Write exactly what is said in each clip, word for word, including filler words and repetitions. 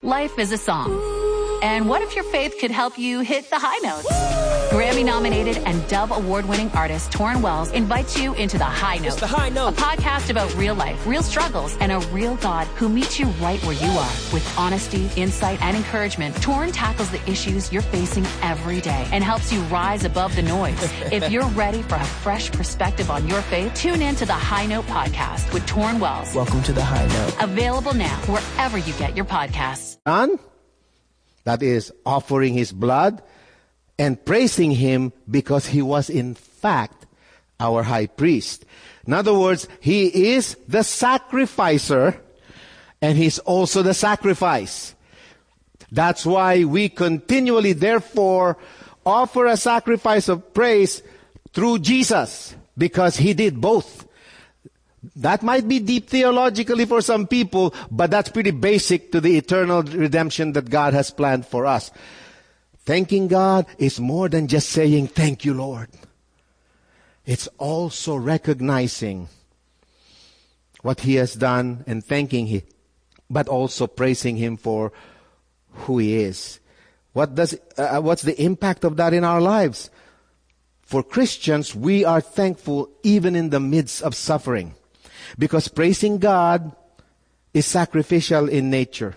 Life is a song. And what if your faith could help you hit the high notes? Grammy-nominated and Dove Award-winning artist Torrin Wells invites you into The High Note. It's The High Note. A podcast about real life, real struggles, and a real God who meets you right where you are. With honesty, insight, and encouragement, Torrin tackles the issues you're facing every day and helps you rise above the noise. If you're ready for a fresh perspective on your faith, tune in to The High Note podcast with Torrin Wells. Welcome to The High Note. Available now wherever you get your podcasts. Son, that is offering his blood and praising him because he was in fact our high priest. In other words, he is the sacrificer and he's also the sacrifice. That's why we continually therefore offer a sacrifice of praise through Jesus, because he did both. That might be deep theologically for some people, but that's pretty basic to the eternal redemption that God has planned for us. Thanking God is more than just saying, thank you, Lord. It's also recognizing what he has done and thanking him, but also praising him for who he is. What does, uh, what's the impact of that in our lives? For Christians, we are thankful even in the midst of suffering. Because praising God is sacrificial in nature.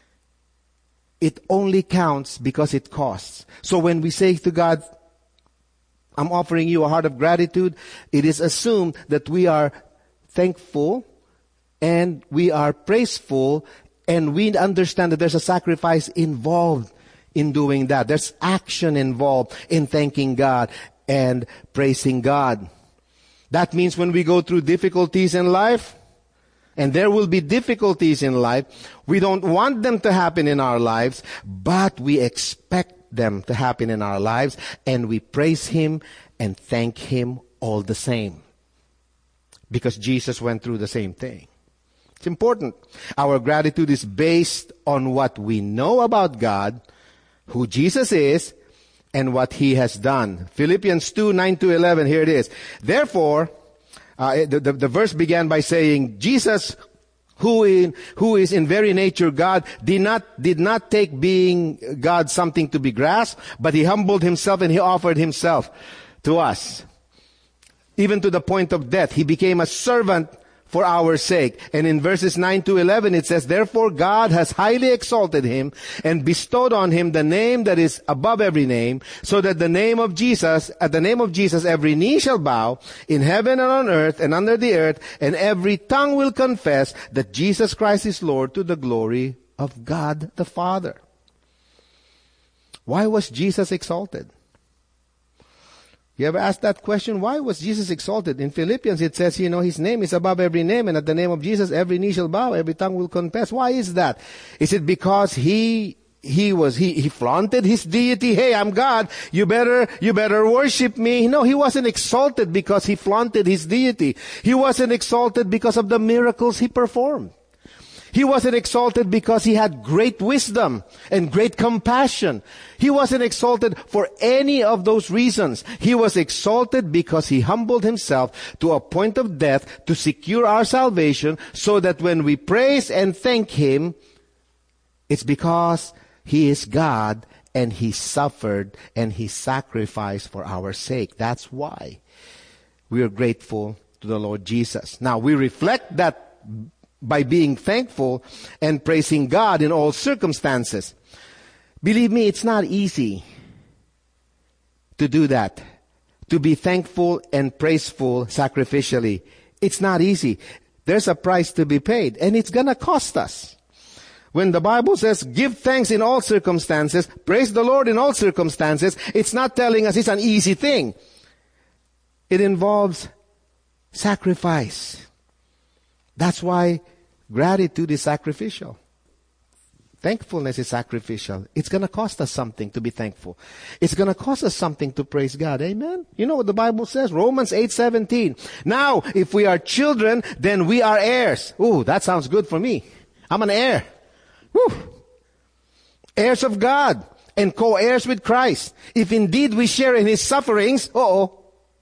It only counts because it costs. So when we say to God, I'm offering you a heart of gratitude, it is assumed that we are thankful and we are praiseful and we understand that there's a sacrifice involved in doing that. There's action involved in thanking God and praising God. That means when we go through difficulties in life, and there will be difficulties in life, we don't want them to happen in our lives, but we expect them to happen in our lives, and we praise him and thank him all the same. Because Jesus went through the same thing. It's important. Our gratitude is based on what we know about God, who Jesus is, and what he has done. Philippians two, nine to eleven, here it is. Therefore, uh, the, the, the verse began by saying, Jesus, who in, who is in very nature God, did not, did not take being God something to be grasped, but he humbled himself and he offered himself to us. Even to the point of death, he became a servant for our sake. And in verses nine to eleven, it says, therefore God has highly exalted him and bestowed on him the name that is above every name, so that the name of Jesus, at the name of Jesus, every knee shall bow in heaven and on earth and under the earth, and every tongue will confess that Jesus Christ is Lord, to the glory of God the Father. Why was Jesus exalted? You ever asked that question? Why was Jesus exalted? In Philippians, it says, you know, his name is above every name, and at the name of Jesus, every knee shall bow, every tongue will confess. Why is that? Is it because he, he was, he, he flaunted his deity? Hey, I'm God. You better, you better worship me. No, he wasn't exalted because he flaunted his deity. He wasn't exalted because of the miracles he performed. He wasn't exalted because he had great wisdom and great compassion. He wasn't exalted for any of those reasons. He was exalted because he humbled himself to a point of death to secure our salvation, so that when we praise and thank him, it's because he is God and he suffered and he sacrificed for our sake. That's why we are grateful to the Lord Jesus. Now, we reflect that by being thankful and praising God in all circumstances. Believe me, it's not easy to do that. To be thankful and praiseful sacrificially. It's not easy. There's a price to be paid, and it's gonna cost us. When the Bible says, give thanks in all circumstances, praise the Lord in all circumstances, it's not telling us it's an easy thing. It involves sacrifice. That's why gratitude is sacrificial. Thankfulness is sacrificial. It's going to cost us something to be thankful. It's going to cost us something to praise God. Amen? You know what the Bible says? Romans eight seventeen. Now, if we are children, then we are heirs. Ooh, that sounds good for me. I'm an heir. Woo. Heirs of God and co-heirs with Christ. If indeed we share in his sufferings, uh-oh,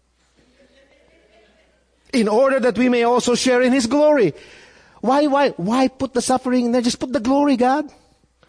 in order that we may also share in his glory. Why, why, why put the suffering in there? Just put the glory, God.